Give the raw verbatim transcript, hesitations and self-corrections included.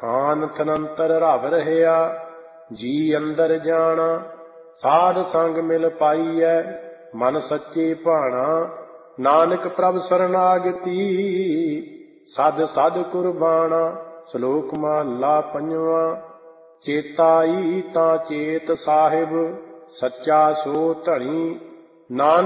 ਥਾਨ ਥਨੰਤਰ ਰਵ ਰਹਿਆ, ਜੀ ਅੰਦਰ ਜਾਣਾ। ਸਾਧ ਸੰਗ ਮਿਲ ਪਾਈਐ, ਮਨ ਸੱਚੇ ਭਾਣਾ। ਨਾਨਕ ਪ੍ਰਭ ਸਰਨਾਗਤੀ, ਸਦ ਸਦ ਕੁਰਬਾਣਾ। ਸ਼ਲੋਕ ਮਹਲਾ ਪੰਜਵਾਂ। ਚੇਤਾਈ ਤਾਂ ਚੇਤ ਸਾਹਿਬ, ਸੱਚਾ ਸੋ ਧਣੀ। ਨਾਨਕ